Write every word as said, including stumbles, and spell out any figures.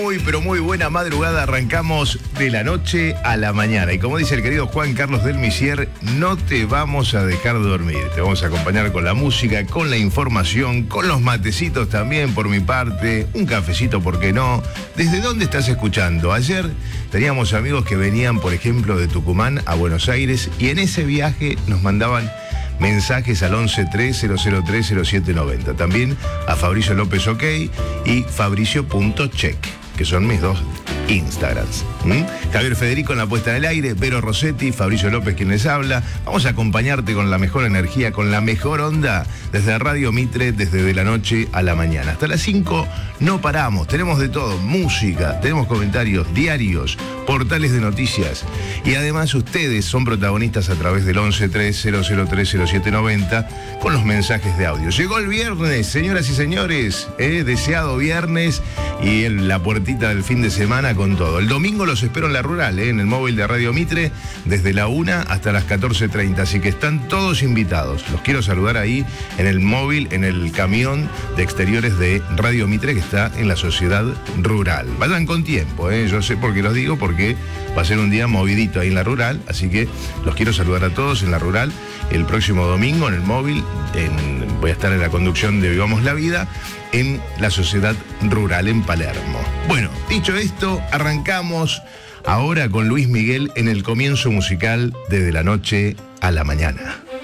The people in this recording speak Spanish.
Muy, pero muy buena madrugada, arrancamos de la noche a la mañana. Y como dice el querido Juan Carlos del Misier, no te vamos a dejar dormir. Te vamos a acompañar con la música, con la información, con los matecitos también por mi parte, un cafecito, ¿por qué no? ¿Desde dónde estás escuchando? Ayer teníamos amigos que venían, por ejemplo, de Tucumán a Buenos Aires y en ese viaje nos mandaban mensajes al once tres cero cero tres cero siete noventa. También a Fabricio López OK y Fabricio.check, que son mis dos Instagrams. ¿Mm? Javier Federico en la puesta en el aire, Vero Rossetti, Fabricio López quien les habla. Vamos a acompañarte con la mejor energía, con la mejor onda, desde Radio Mitre, desde de la noche a la mañana. Hasta las cinco no paramos, tenemos de todo, música, tenemos comentarios diarios, portales de noticias. Y además ustedes son protagonistas a través del once tres cero cero tres cero siete noventa con los mensajes de audio. Llegó el viernes, señoras y señores, eh, deseado viernes y en la puertita del fin de semana con todo. El domingo los espero en la rural, eh, en el móvil de Radio Mitre, desde la una hasta las catorce treinta, así que están todos invitados. Los quiero saludar ahí en el móvil, en el camión de exteriores de Radio Mitre que está en la sociedad rural. Vayan con tiempo, eh, yo sé por qué los digo, porque va a ser un día movidito ahí en la rural, así que los quiero saludar a todos en la rural el próximo domingo en el móvil. En, voy a estar en la conducción de Vivamos la Vida en la sociedad rural en Palermo. Bueno, dicho esto, arrancamos ahora con Luis Miguel en el comienzo musical de De la Noche a la Mañana.